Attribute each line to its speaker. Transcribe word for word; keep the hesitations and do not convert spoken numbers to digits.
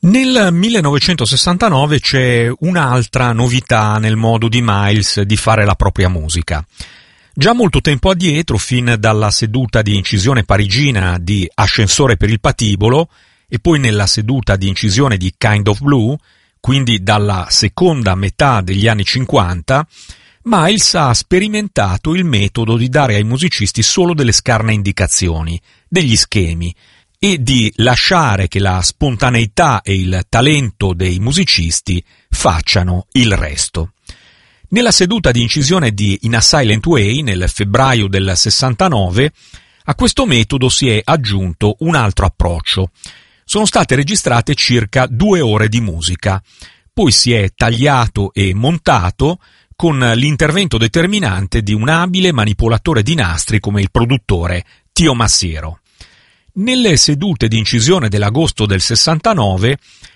Speaker 1: Nel millenovecentosessantanove c'è un'altra novità nel modo di Miles di fare la propria musica. Già molto tempo addietro, fin dalla seduta di incisione parigina di Ascensore per il patibolo e poi nella seduta di incisione di Kind of Blue, quindi dalla seconda metà degli anni cinquanta, Miles ha sperimentato il metodo di dare ai musicisti solo delle scarne indicazioni, degli schemi, e di lasciare che la spontaneità e il talento dei musicisti facciano il resto. Nella seduta di incisione di In a Silent Way, nel febbraio del sessantanove, a questo metodo si è aggiunto un altro approccio. Sono state registrate circa due ore di musica, poi si è tagliato e montato con l'intervento determinante di un abile manipolatore di nastri come il produttore Tio Masiero. Nelle sedute di incisione dell'agosto del sessantanove